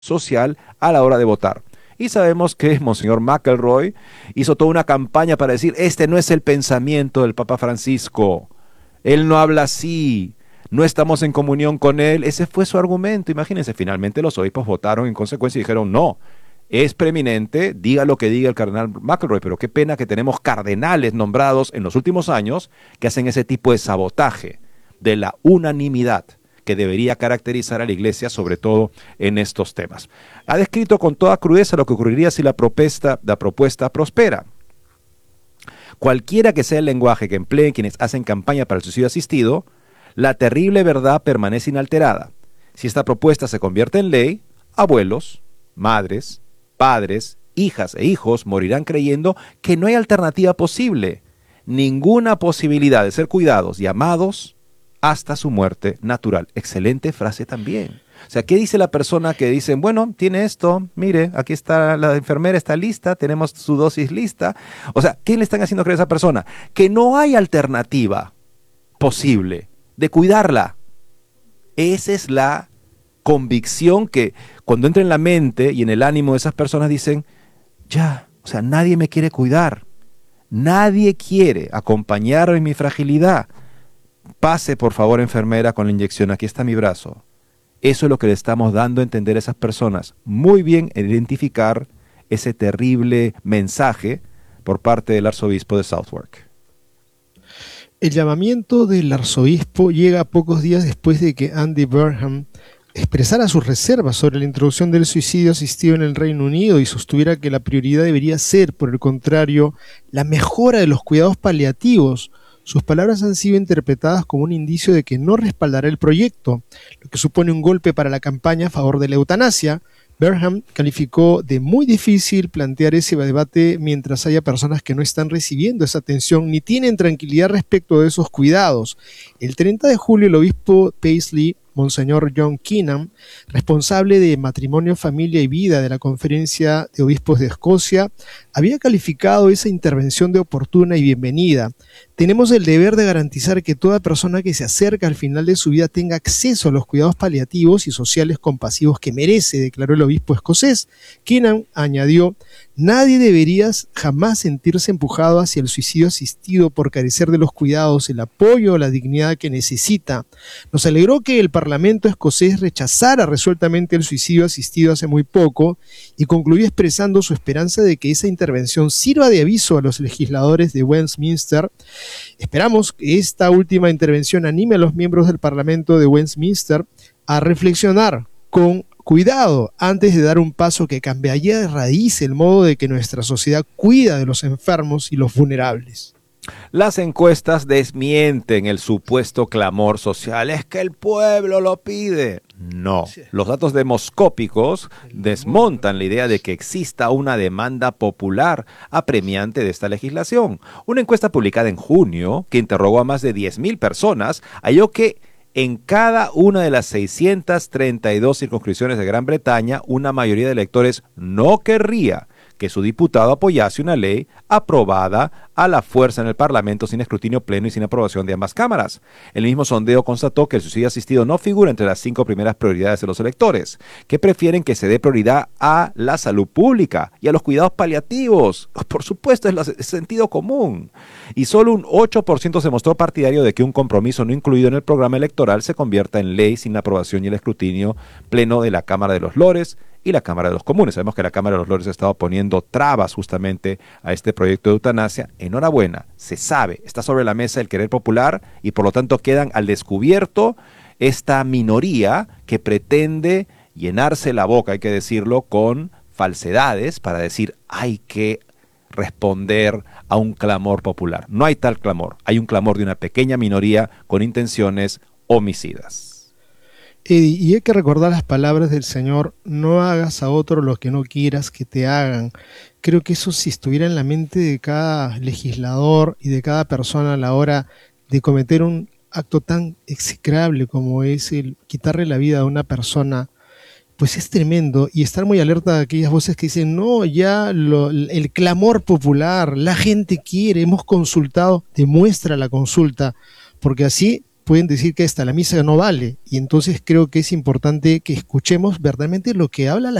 social a la hora de votar. Y sabemos que Monseñor McElroy hizo toda una campaña para decir, este no es el pensamiento del Papa Francisco, él no habla así, no estamos en comunión con él. Ese fue su argumento. Imagínense, finalmente los obispos votaron en consecuencia y dijeron, no, es preeminente, diga lo que diga el cardenal McElroy, pero qué pena que tenemos cardenales nombrados en los últimos años que hacen ese tipo de sabotaje de la unanimidad que debería caracterizar a la Iglesia, sobre todo en estos temas. Ha descrito con toda crudeza lo que ocurriría si la propuesta prospera. Cualquiera que sea el lenguaje que empleen quienes hacen campaña para el suicidio asistido, la terrible verdad permanece inalterada. Si esta propuesta se convierte en ley, abuelos, madres, padres, hijas e hijos morirán creyendo que no hay alternativa posible, ninguna posibilidad de ser cuidados y amados hasta su muerte natural. Excelente frase también. O sea, ¿qué dice la persona que dicen, bueno, tiene esto, mire, aquí está la enfermera, está lista, tenemos su dosis lista? O sea, ¿qué le están haciendo creer a esa persona? Que no hay alternativa posible de cuidarla. Esa es la convicción que cuando entra en la mente y en el ánimo de esas personas dicen, ya, o sea, nadie me quiere cuidar, nadie quiere acompañarme en mi fragilidad. Pase, por favor, enfermera, con la inyección, aquí está mi brazo. Eso es lo que le estamos dando a entender a esas personas. Muy bien identificar ese terrible mensaje por parte del arzobispo de Southwark. El llamamiento del arzobispo llega pocos días después de que Andy Burnham expresara sus reservas sobre la introducción del suicidio asistido en el Reino Unido y sostuviera que la prioridad debería ser, por el contrario, la mejora de los cuidados paliativos. Sus palabras han sido interpretadas como un indicio de que no respaldará el proyecto, lo que supone un golpe para la campaña a favor de la eutanasia. Burnham calificó de muy difícil plantear ese debate mientras haya personas que no están recibiendo esa atención ni tienen tranquilidad respecto de esos cuidados. El 30 de julio el obispo Paisley, Monseñor John Keenan, responsable de Matrimonio, Familia y Vida de la Conferencia de Obispos de Escocia, había calificado esa intervención de oportuna y bienvenida. Tenemos el deber de garantizar que toda persona que se acerca al final de su vida tenga acceso a los cuidados paliativos y sociales compasivos que merece, declaró el obispo escocés. Keenan añadió, nadie debería jamás sentirse empujado hacia el suicidio asistido por carecer de los cuidados, el apoyo o la dignidad que necesita. Nos alegró que el Parlamento escocés rechazara resueltamente el suicidio asistido hace muy poco y concluyó expresando su esperanza de que esa intervención sirva de aviso a los legisladores de Westminster. Esperamos que esta última intervención anime a los miembros del Parlamento de Westminster a reflexionar con cuidado antes de dar un paso que cambiaría de raíz el modo de que nuestra sociedad cuida de los enfermos y los vulnerables. Las encuestas desmienten el supuesto clamor social. Es que el pueblo lo pide. No. Los datos demoscópicos desmontan la idea de que exista una demanda popular apremiante de esta legislación. Una encuesta publicada en junio, que interrogó a más de 10,000 personas, halló que en cada una de las 632 circunscripciones de Gran Bretaña, una mayoría de electores no querría que su diputado apoyase una ley aprobada a la fuerza en el Parlamento sin escrutinio pleno y sin aprobación de ambas cámaras. El mismo sondeo constató que el suicidio asistido no figura entre las 5 primeras prioridades de los electores, que prefieren que se dé prioridad a la salud pública y a los cuidados paliativos. Por supuesto, es sentido común. Y solo un 8% se mostró partidario de que un compromiso no incluido en el programa electoral se convierta en ley sin la aprobación y el escrutinio pleno de la Cámara de los Lores y la Cámara de los Comunes. Sabemos que la Cámara de los Lores ha estado poniendo trabas justamente a este proyecto de eutanasia. Enhorabuena, se sabe, está sobre la mesa el querer popular y por lo tanto quedan al descubierto esta minoría que pretende llenarse la boca, hay que decirlo, con falsedades para decir hay que responder a un clamor popular. No hay tal clamor, hay un clamor de una pequeña minoría con intenciones homicidas. Eddie, y hay que recordar las palabras del Señor, no hagas a otro lo que no quieras que te hagan. Creo que eso, si estuviera en la mente de cada legislador y de cada persona a la hora de cometer un acto tan execrable como es el quitarle la vida a una persona, pues es tremendo. Y estar muy alerta de aquellas voces que dicen, no, ya el clamor popular, la gente quiere, hemos consultado, demuestra la consulta, porque así pueden decir que hasta la misa no vale, y entonces creo que es importante que escuchemos verdaderamente lo que habla la